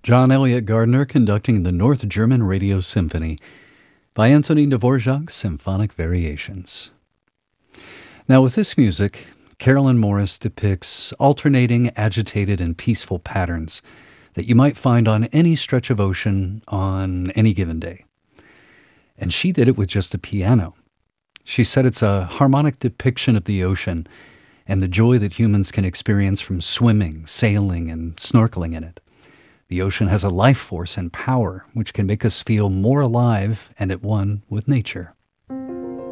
John Elliott Gardner conducting the North German Radio Symphony by Anthony Dvorak's Symphonic Variations. Now with this music, Carolyn Morris depicts alternating, agitated, and peaceful patterns that you might find on any stretch of ocean on any given day. And she did it with just a piano. She said it's a harmonic depiction of the ocean and the joy that humans can experience from swimming, sailing, and snorkeling in it. The ocean has a life force and power which can make us feel more alive and at one with nature.